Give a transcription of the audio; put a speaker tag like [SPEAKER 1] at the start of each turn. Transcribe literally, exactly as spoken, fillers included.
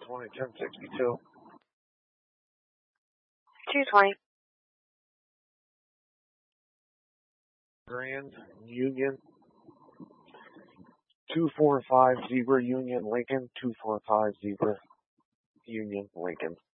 [SPEAKER 1] twenty, ten sixty-two.
[SPEAKER 2] two twenty.
[SPEAKER 1] Grand Union. two four five Zebra Union Lincoln. two four five Zebra Union Lincoln.